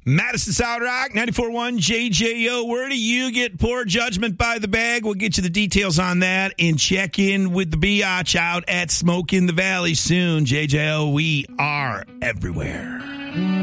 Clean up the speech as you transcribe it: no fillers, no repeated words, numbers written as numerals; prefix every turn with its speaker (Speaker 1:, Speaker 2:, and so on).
Speaker 1: Madison Solid Rock, 94.1 JJO. Where do you get poor judgment by the bag? We'll get you the details on that and check in with the biatch out at Smoke in the Valley soon. JJO, we are everywhere.